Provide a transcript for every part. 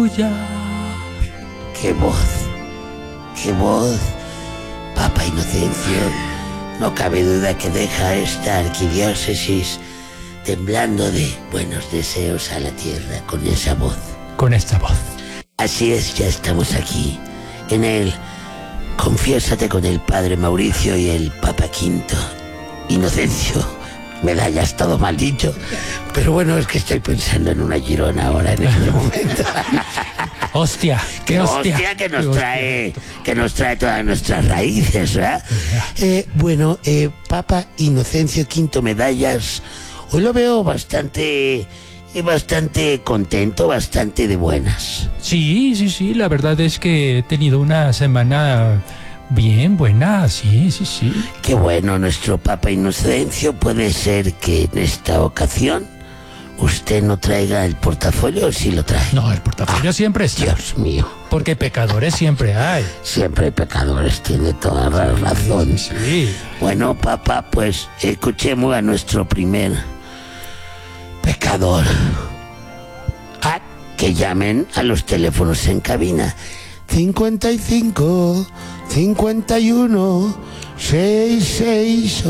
¡Qué voz! ¡Qué voz! Papa Inocencio, no cabe duda que deja esta arquidiócesis temblando de buenos deseos a la tierra con esa voz. Con esta voz. Así es, ya estamos aquí, en el Confiésate con el Padre Mauricio y el Papa Quinto Inocencio. Medallas, todo mal dicho, pero bueno, es que estoy pensando en una Girona ahora en este momento. ¡Hostia! ¡Qué hostia que nos trae todas nuestras raíces, ¿verdad? Bueno, Papa Inocencio Quinto Medallas, hoy lo veo bastante contento, bastante de buenas. Sí, la verdad es que he tenido una semana bien buena, sí. Qué bueno, nuestro Papa Inocencio. Puede ser que en esta ocasión usted no traiga el portafolio, o sí lo trae. No, el portafolio siempre está. Dios mío. Porque pecadores siempre hay. Siempre hay pecadores, tiene toda la razón. Sí. Bueno, Papa, pues escuchemos a nuestro primer pecador. Que llamen a los teléfonos en cabina. 55 51 66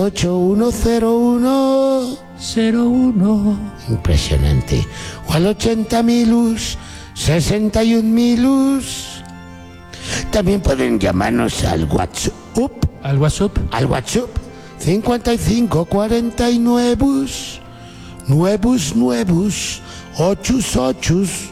8101 01. Impresionante. O al 80.000 61.000. También pueden llamarnos al WhatsApp. ¿Al WhatsApp? Al WhatsApp 55 49 nuevos 8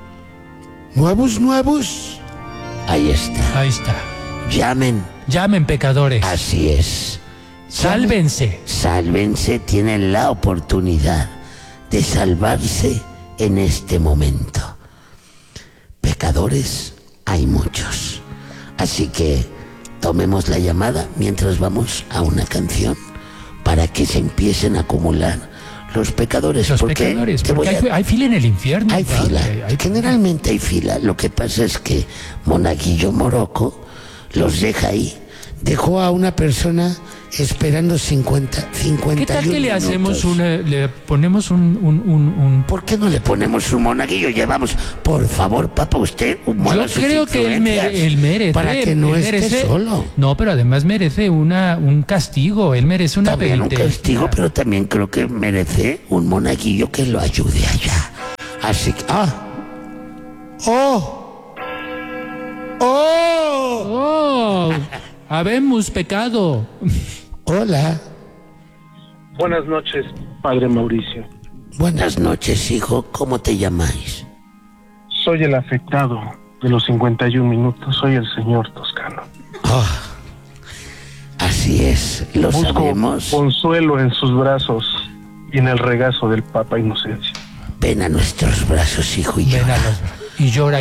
nuevos. Ahí está. Llamen, pecadores. Así es. Sálvense. Tienen la oportunidad de salvarse en este momento. Pecadores hay muchos. Así que tomemos la llamada mientras vamos a una canción para que se empiecen a acumular los pecadores. Porque hay fila en el infierno. Hay fila. Generalmente hay fila. Lo que pasa es que Monaguillo Moroco los deja ahí. Dejó a una persona esperando 50 ¿Qué tal que le hacemos le ponemos ¿Por qué no le ponemos un monaguillo? Llevamos, por favor, Papa, usted yo creo que él merece. Para que no esté solo. No, pero además merece un castigo. Él merece una penitencia. También un castigo, pero también creo que merece un monaguillo que lo ayude allá. Así que... Habemos pecado. Hola. Buenas noches, Padre Mauricio. Buenas noches, hijo. ¿Cómo te llamáis? Soy el afectado de los 51 minutos. Soy el señor Toscano. Así es, lo sabemos. Consuelo en sus brazos y en el regazo del Papa Inocencio. Ven a nuestros brazos, hijo, y llora. Y llora.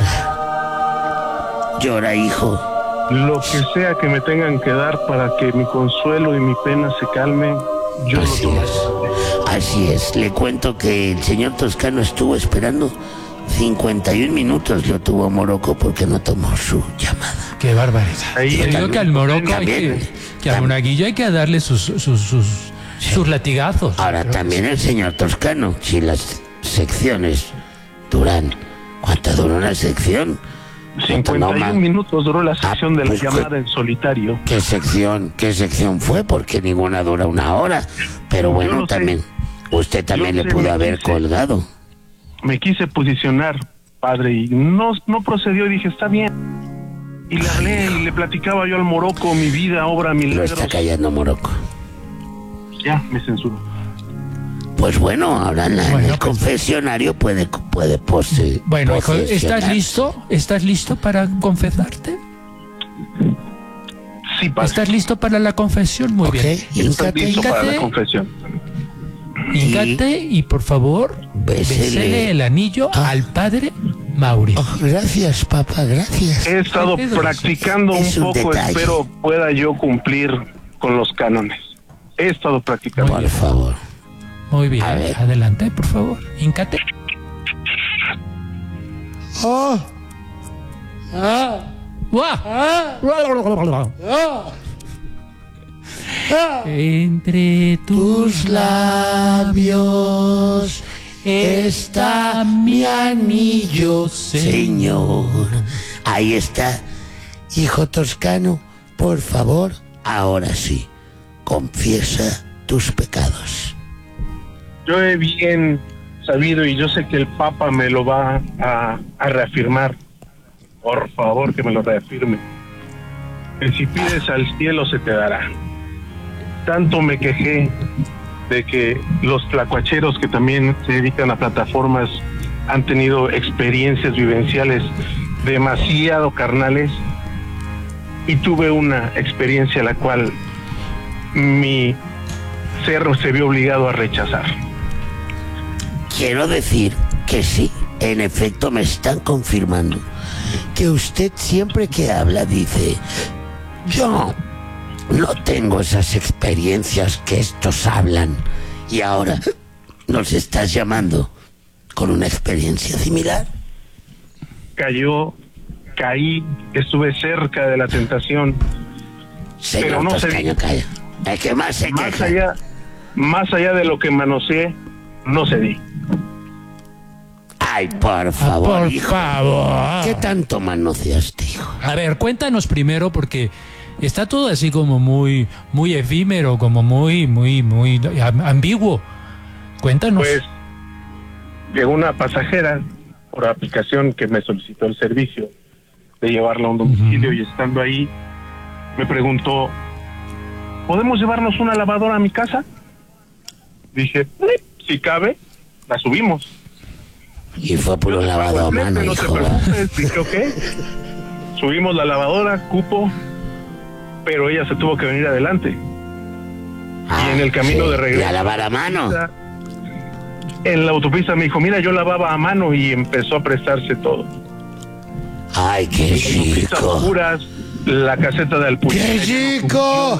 Llora, hijo. Lo que sea que me tengan que dar para que mi consuelo y mi pena se calmen, yo lo tomaré. Así es. Le cuento que el señor Toscano estuvo esperando 51 minutos. Lo tuvo Moroco porque no tomó su llamada. Qué barbaridad. Yo creo que al Moroco que al monaguillo hay que darle sus latigazos. Ahora también el señor Toscano, si las secciones duran... ¿Cuánto dura una sección? 51 minutos duró la sección de la llamada en solitario. ¿Qué sección fue? Porque ninguna dura una hora. Pero bueno, también usted también le pudo haber colgado. Me quise posicionar, padre, y no procedió. Y dije, está bien. Y le hablé y le platicaba yo al Moroco mi vida, obra, milagros. Lo está callando Moroco. Ya, me censuró. Pues bueno, ahora en el confesionario puede Bueno, hijo, ¿estás listo para confesarte? Sí, padre. ¿Estás listo para la confesión? Muy bien. Estoy listo para la confesión. Híncate y por favor, bésele el anillo al Padre Mauricio. Gracias, Papa, gracias. He estado practicando un poco, espero pueda yo cumplir con los cánones. He estado practicando. Por favor. Muy bien, adelante, por favor. Híncate. Entre tus labios está mi anillo, Señor. Ahí está. Hijo toscano, por favor, ahora sí, confiesa tus pecados. Yo he bien sabido y yo sé que el Papa me lo va a reafirmar. Por favor, que me lo reafirme. Que si pides al cielo se te dará. Tanto me quejé de que los tlacuacheros que también se dedican a plataformas han tenido experiencias vivenciales demasiado carnales, y tuve una experiencia la cual mi ser se vio obligado a rechazar. Quiero decir que sí, en efecto me están confirmando que usted siempre que habla dice: yo no tengo esas experiencias que estos hablan, y ahora nos estás llamando con una experiencia similar. Caí, estuve cerca de la tentación. Señor pero no Toscaño, calla. El que más se queja. Más allá de lo que manoseé, no cedí. Ay, por favor, por hijo. favor. ¿Qué tanto manoseaste, hijo? A ver, cuéntanos primero, porque está todo así como muy efímero, como muy ambiguo. Cuéntanos. Pues llegó una pasajera por aplicación que me solicitó el servicio de llevarla a un domicilio, y estando ahí me preguntó: ¿podemos llevarnos una lavadora a mi casa? Dije, si cabe, la subimos. Y fue puro lavado a mano, no te hijo. preocupes. Dije, ok. Subimos la lavadora, cupo, pero ella se tuvo que venir adelante. Y en el camino de regreso, ¿y a lavar a mano? en la autopista me dijo: mira, yo lavaba a mano, y empezó a prestarse todo. Ay, qué Autopistas rico. oscuras, la caseta de Alpuya. ¡Qué rico!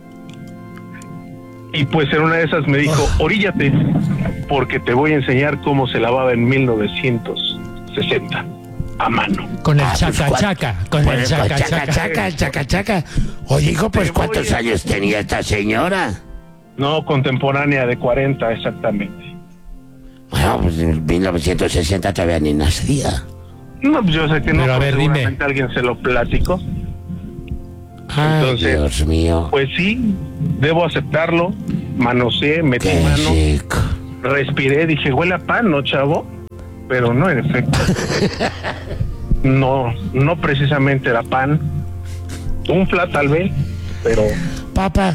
Y pues en una de esas me dijo: oríllate, porque te voy a enseñar cómo se lavaba en 1960 a mano. Con el pues, chaca-chaca. Con el chaca-chaca. chaca. Oye, hijo, pues Te ¿cuántos voy a- años tenía esta señora? No, contemporánea de 40 exactamente. Bueno, pues en 1960 todavía ni nacía. No, pues yo sé que no, Pero a ver, dime. seguramente alguien se lo platicó. Ay, Entonces, Dios mío. Pues sí, debo aceptarlo. Manoseé, metí Qué mano, rico. respiré, dije: huele a pan, ¿no, chavo? Pero no, en efecto. No precisamente era pan. Un flat tal vez, pero Papa.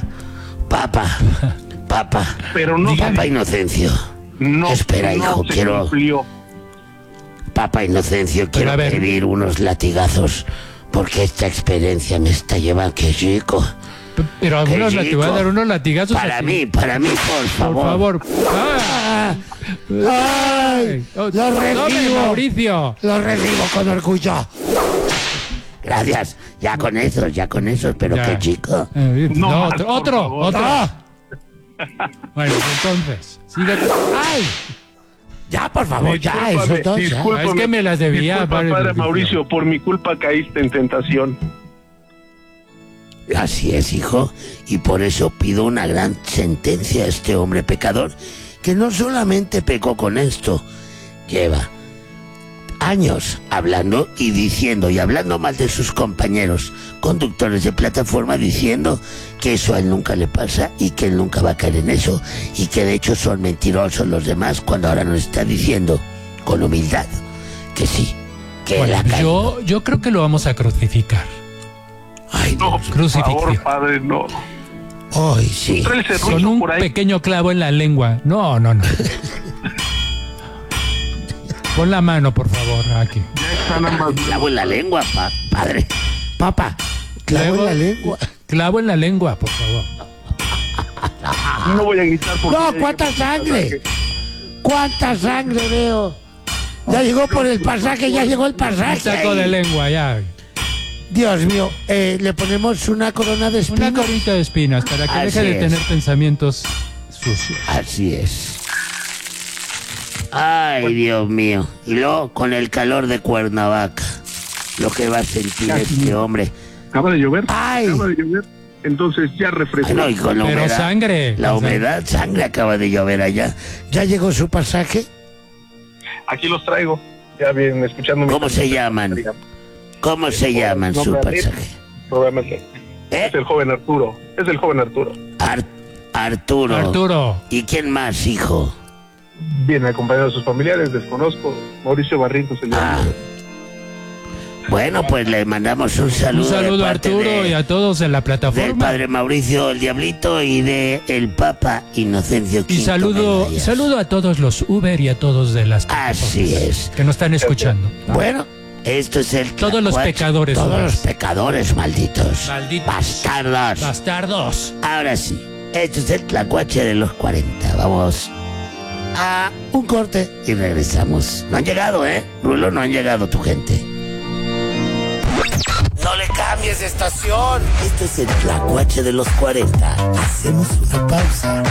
pero no Papa Inocencio. no, Espera, no hijo, se quiero... cumplió. Papa Inocencio, quiero a ver. pedir unos latigazos, porque esta experiencia me está llevando... ¡Qué rico! Pero algunos Qué te voy a rico. dar unos latigazos Para así. mí, por Por favor. favor. ¡Ah! ¡Ay! ¡Lo ¡Tome, recibo! Mauricio! ¡Lo recibo con orgullo! Gracias. Ya con esos, pero Ya. qué chico. No No, más, por otro. favor. ¡Ah! Bueno, entonces, síguete. ¡Ay! Ya, por favor, ya, Discúlpame, esos dos. Ya. discúlpame, Es que me las debía, disculpa, padre padre Mauricio. Mauricio, por mi culpa caíste en tentación. Así es, hijo. Y por eso pido una gran sentencia a este hombre pecador, que no solamente pecó con esto, lleva años hablando y diciendo y hablando mal de sus compañeros conductores de plataforma, diciendo que eso a él nunca le pasa y que él nunca va a caer en eso, y que de hecho son mentirosos los demás, cuando ahora nos está diciendo con humildad que sí, que Bueno, él ha caído. yo creo que lo vamos a crucificar. Ay, No, Dios. por Crucifixión. favor, padre, no. Ay, sí. Trae el Con serrucho un por ahí. pequeño clavo en la lengua. No. Pon la mano, por favor, aquí. Ya están ambas. Clavo en la lengua, padre. Papa, clavo en Luego- la lengua. Clavo en la lengua, por favor. No voy a gritar porque No, ya ¿cuánta dije, sangre? ¿Cuánta sangre veo? Ya llegó por el pasaje, ya llegó el pasaje. Saco de lengua, ya. Dios mío, le ponemos una corona de Una espinas. corita de espinas para que Así deje de es. tener pensamientos sucios. Así es. Ay, Dios mío. Y luego con el calor de Cuernavaca, lo que va a sentir este hombre. Acaba de llover. Ay. Acaba de llover. Entonces ya refrescó. Ay, no, y con la Pero humedad. sangre. La humedad, sangre acaba de llover allá. ¿Ya llegó su pasaje? aquí los traigo. Ya bien, escuchando. ¿Cómo se llaman? ¿Cómo se llaman su pasaje? Probablemente. Es el joven Arturo. Es el joven Arturo. Arturo. ¿Y quién más, hijo? Viene acompañado de sus familiares, desconozco. Mauricio Barrientos se llama. Bueno, pues le mandamos un saludo. Un saludo a Arturo y a todos en la plataforma. Del padre Mauricio el Diablito y de el Papa Inocencio V. Y saludo a todos los Uber y a todos de las Así es. que nos están escuchando. Bueno, esto es el todos los pecadores. Todos los pecadores malditos. Bastardos. Bastardos. Ahora sí, esto es el Tlacuache de los 40. Vamos a un corte y regresamos. No han llegado, Rulo, no han llegado tu gente. No le cambies de estación. Esto es el Tlacuache de los 40. Hacemos una pausa.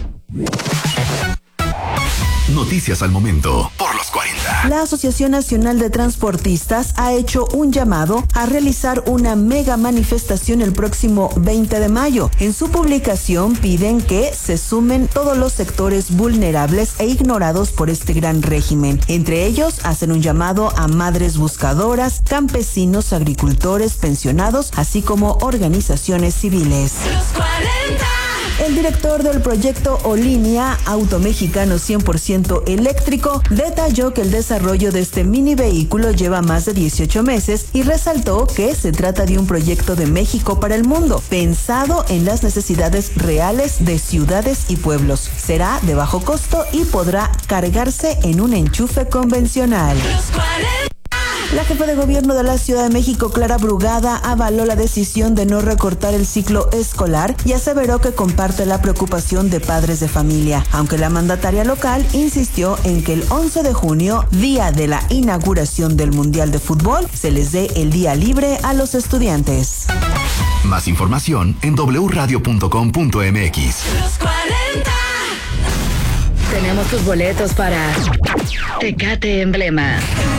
Noticias al momento por los 40. La Asociación Nacional de Transportistas ha hecho un llamado a realizar una mega manifestación el próximo 20 de mayo. En su publicación piden que se sumen todos los sectores vulnerables e ignorados por este gran régimen. Entre ellos hacen un llamado a madres buscadoras, campesinos, agricultores, pensionados, así como organizaciones civiles. Los 40. El director del proyecto Olinia, auto mexicano 100% eléctrico, detalló que el desarrollo de este mini vehículo lleva más de 18 meses y resaltó que se trata de un proyecto de México para el mundo, pensado en las necesidades reales de ciudades y pueblos. Será de bajo costo y podrá cargarse en un enchufe convencional. La jefa de gobierno de la Ciudad de México, Clara Brugada, avaló la decisión de no recortar el ciclo escolar y aseveró que comparte la preocupación de padres de familia, aunque la mandataria local insistió en que el 11 de junio, día de la inauguración del Mundial de Fútbol, se les dé el día libre a los estudiantes. Más información en wradio.com.mx. Los 40. Tenemos tus boletos para Tecate Emblema.